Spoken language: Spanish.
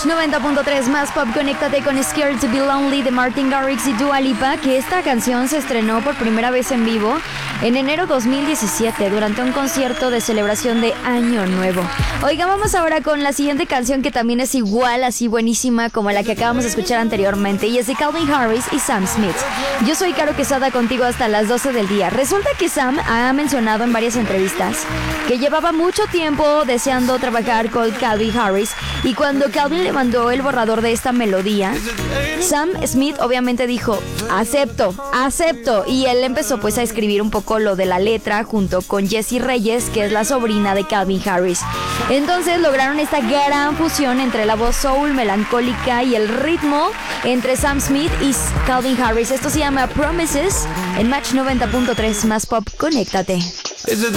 Match 90.3 más pop, conéctate con Scared to be Lonely de Martin Garrix y Dua Lipa, que esta canción se estrenó por primera vez en vivo en enero 2017 durante un concierto de celebración de Año Nuevo. Oiga, vamos ahora con la siguiente canción que también es igual, así buenísima como la que acabamos de escuchar anteriormente, y es de Calvin Harris y Sam Smith. Yo soy Caro Quesada, contigo hasta las 12 del día. Resulta que Sam ha mencionado en varias entrevistas que llevaba mucho tiempo deseando trabajar con Calvin Harris, y cuando Calvin le mandó el borrador de esta melodía, Sam Smith obviamente dijo, acepto, y él empezó pues a escribir un poco lo de la letra junto con Jessie Reyes, que es la sobrina de Calvin Harris. Entonces lograron esta gran fusión entre la voz soul melancólica y el ritmo entre Sam Smith y Calvin Harris. Esto se llama Promises en Match 90.3 más pop, conéctate.